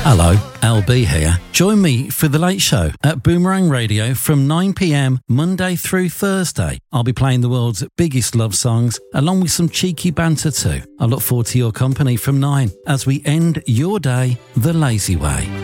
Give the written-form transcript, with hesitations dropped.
Hello, LB here. Join me for The Late Show at Boomerang Radio from 9 p.m. Monday through Thursday. I'll be playing the world's biggest love songs along with some cheeky banter too. I look forward to your company from 9 as we end your day the lazy way.